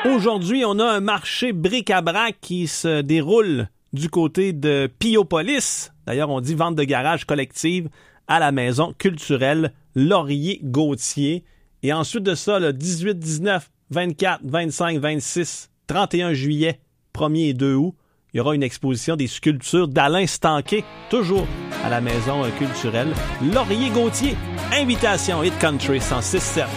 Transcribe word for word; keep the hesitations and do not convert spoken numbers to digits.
Aujourd'hui, on a un marché bric-à-brac qui se déroule du côté de Piopolis. D'ailleurs, on dit vente de garage collective à la maison culturelle Laurier-Gauthier. Et ensuite de ça, le dix-huit, dix-neuf, vingt-quatre, vingt-cinq, vingt-six, trente et un juillet, premier et deux août, il y aura une exposition des sculptures d'Alain Stanquet, toujours à la maison culturelle Laurier-Gauthier. Invitation Hit Country cent six sept.